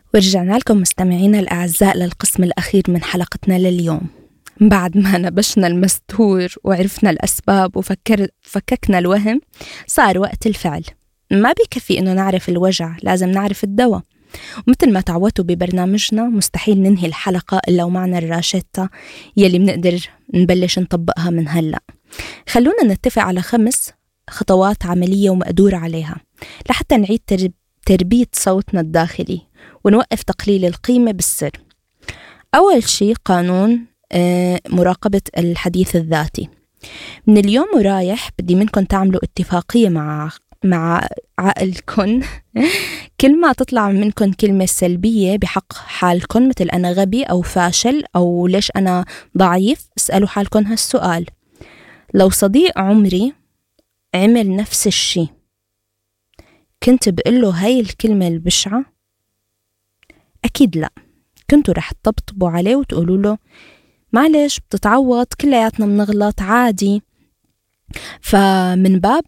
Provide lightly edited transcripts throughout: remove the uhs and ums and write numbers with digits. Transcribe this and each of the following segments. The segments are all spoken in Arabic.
ورجعنا لكم مستمعينا الأعزاء للقسم الأخير من حلقتنا لليوم. بعد ما نبشنا المستور وعرفنا الأسباب وفككنا الوهم، صار وقت الفعل. ما بيكفي إنه نعرف الوجع، لازم نعرف الدواء. ومثل ما تعودتوا ببرنامجنا، مستحيل ننهي الحلقة إلا ومعنا الراشتة يلي بنقدر نبلش نطبقها من هلأ. خلونا نتفق على 5 خطوات عملية ومقدور عليها لحتى نعيد تربية صوتنا الداخلي ونوقف تقليل القيمة بالسر. أول شيء قانون مراقبة الحديث الذاتي. من اليوم ورايح بدي منكم تعملوا اتفاقية مع عقلكم. كل ما تطلع منكم كلمة سلبية بحق حالكم، مثل أنا غبي أو فاشل أو ليش أنا ضعيف، اسألوا حالكم هالسؤال: لو صديق عمري عمل نفس الشي، كنت بقوله هاي الكلمة البشعة؟ أكيد لا. كنتوا رح تطبطبوا عليه وتقولوا له معلش بتتعوض، كلياتنا بنغلط عادي. فمن باب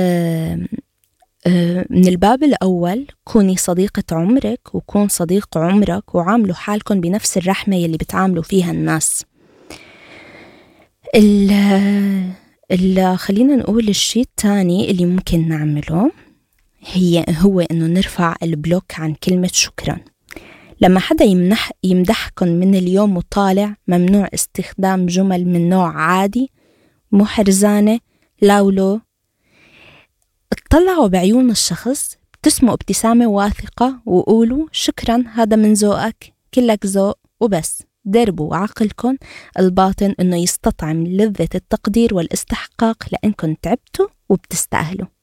من الباب الأول، كوني صديقة عمرك وكون صديق عمرك، وعاملوا حالكم بنفس الرحمة يلي بتعاملوا فيها الناس. خلينا نقول الشيء الثاني اللي ممكن نعمله هو إنه نرفع البلوك عن كلمة شكرا. لما حدا يمدحكم من اليوم وطالع، ممنوع استخدام جمل من نوع عادي، محرزانة، لاولو. اطلعوا بعيون الشخص، ابتسموا ابتسامة واثقة وقولوا شكرا، هذا من ذوقك، كلك ذوق وبس. دربوا عقلكم الباطن إنه يستطعم لذة التقدير والاستحقاق، لأنكم تعبتوا وبتستاهلوا.